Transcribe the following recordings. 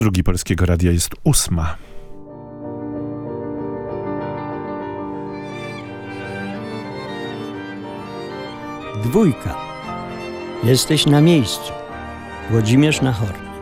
Drugi Polskiego Radia jest 8. Dwójka. Jesteś na miejscu. Włodzimierz Nachorny.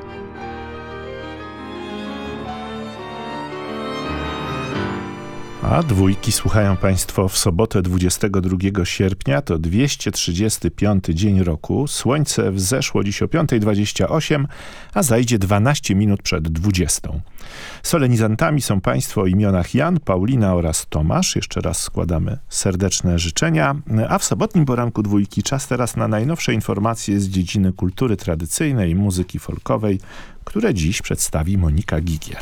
A dwójki słuchają Państwo w sobotę 22 sierpnia, to 235 dzień roku. Słońce wzeszło dziś o 5:28, a zajdzie 12 minut przed 20. Solenizantami są Państwo o imionach Jan, Paulina oraz Tomasz. Jeszcze raz składamy serdeczne życzenia. A w sobotnim poranku dwójki czas teraz na najnowsze informacje z dziedziny kultury tradycyjnej i muzyki folkowej, które dziś przedstawi Monika Gigier.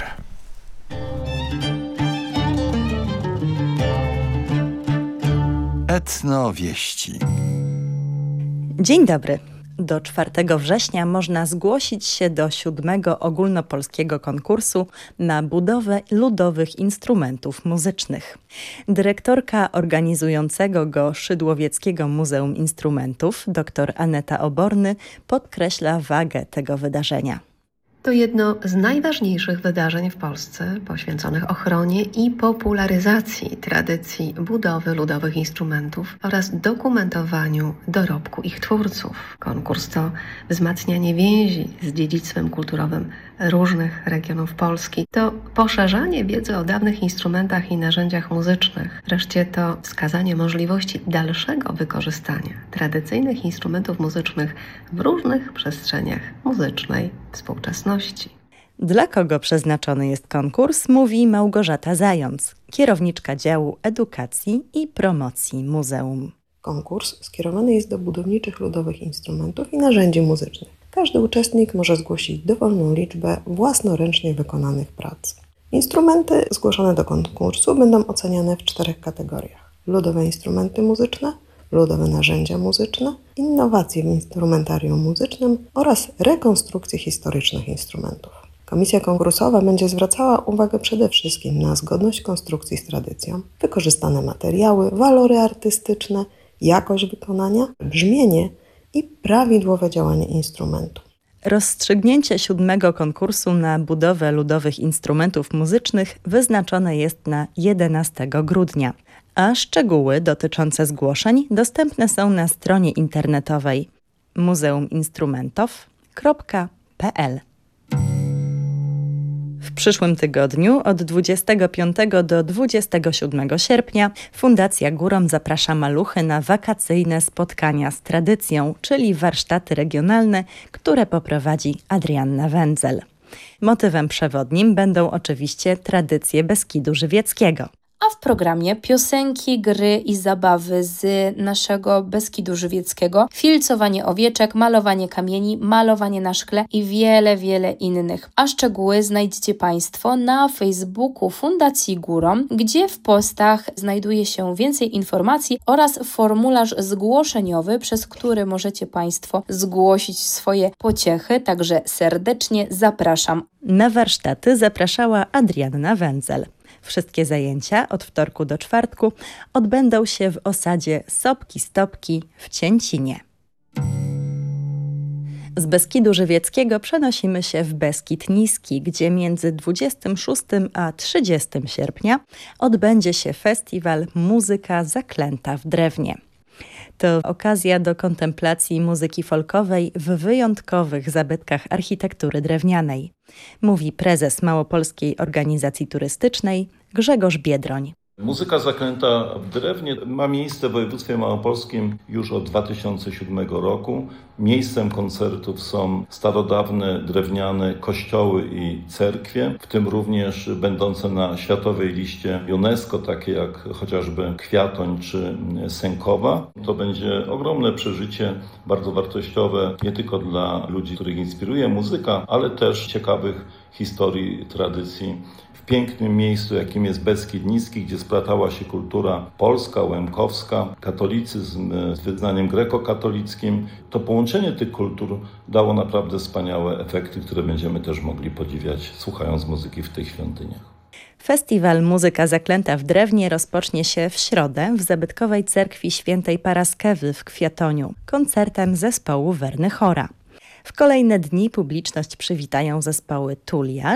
Etnowieści. Dzień dobry. Do 4 września można zgłosić się do 7. ogólnopolskiego konkursu na budowę ludowych instrumentów muzycznych. Dyrektorka organizującego go Szydłowieckiego Muzeum Instrumentów, dr Aneta Oborny, podkreśla wagę tego wydarzenia. To jedno z najważniejszych wydarzeń w Polsce poświęconych ochronie i popularyzacji tradycji budowy ludowych instrumentów oraz dokumentowaniu dorobku ich twórców. Konkurs to wzmacnianie więzi z dziedzictwem kulturowym różnych regionów Polski. To poszerzanie wiedzy o dawnych instrumentach i narzędziach muzycznych. Wreszcie to wskazanie możliwości dalszego wykorzystania tradycyjnych instrumentów muzycznych w różnych przestrzeniach muzycznej współczesności. Dla kogo przeznaczony jest konkurs, mówi Małgorzata Zając, kierowniczka działu edukacji i promocji muzeum. Konkurs skierowany jest do budowniczych ludowych instrumentów i narzędzi muzycznych. Każdy uczestnik może zgłosić dowolną liczbę własnoręcznie wykonanych prac. Instrumenty zgłoszone do konkursu będą oceniane w 4 kategoriach: ludowe instrumenty muzyczne, ludowe narzędzia muzyczne, innowacje w instrumentarium muzycznym oraz rekonstrukcje historycznych instrumentów. Komisja konkursowa będzie zwracała uwagę przede wszystkim na zgodność konstrukcji z tradycją, wykorzystane materiały, walory artystyczne, jakość wykonania, brzmienie i prawidłowe działanie instrumentu. Rozstrzygnięcie 7. konkursu na budowę ludowych instrumentów muzycznych wyznaczone jest na 11 grudnia, a szczegóły dotyczące zgłoszeń dostępne są na stronie internetowej museuminstrumentow.pl. W przyszłym tygodniu od 25 do 27 sierpnia Fundacja Górom zaprasza maluchy na wakacyjne spotkania z tradycją, czyli warsztaty regionalne, które poprowadzi Adrianna Wędzel. Motywem przewodnim będą oczywiście tradycje Beskidu Żywieckiego. A w programie piosenki, gry i zabawy z naszego Beskidu Żywieckiego, filcowanie owieczek, malowanie kamieni, malowanie na szkle i wiele innych. A szczegóły znajdziecie Państwo na Facebooku Fundacji Górom, gdzie w postach znajduje się więcej informacji oraz formularz zgłoszeniowy, przez który możecie Państwo zgłosić swoje pociechy, także serdecznie zapraszam. Na warsztaty zapraszała Adrianna Wędzel. Wszystkie zajęcia od wtorku do czwartku odbędą się w osadzie Sopki-Stopki w Cięcinie. Z Beskidu Żywieckiego przenosimy się w Beskid Niski, gdzie między 26 a 30 sierpnia odbędzie się festiwal Muzyka zaklęta w drewnie. To okazja do kontemplacji muzyki folkowej w wyjątkowych zabytkach architektury drewnianej, mówi prezes Małopolskiej Organizacji Turystycznej Grzegorz Biedroń. Muzyka zaklęta w drewnie ma miejsce w województwie małopolskim już od 2007 roku. Miejscem koncertów są starodawne drewniane kościoły i cerkwie, w tym również będące na światowej liście UNESCO, takie jak chociażby Kwiatoń czy Sękowa. To będzie ogromne przeżycie, bardzo wartościowe nie tylko dla ludzi, których inspiruje muzyka, ale też ciekawych historii, tradycji. W pięknym miejscu, jakim jest Beskid Niski, gdzie splatała się kultura polska, łemkowska, katolicyzm z wyznaniem grekokatolickim. To połączenie tych kultur dało naprawdę wspaniałe efekty, które będziemy też mogli podziwiać, słuchając muzyki w tych świątyniach. Festiwal Muzyka zaklęta w drewnie rozpocznie się w środę w zabytkowej cerkwi świętej Paraskewy w Kwiatoniu koncertem zespołu Werny Chora. W kolejne dni publiczność przywitają zespoły Tulia,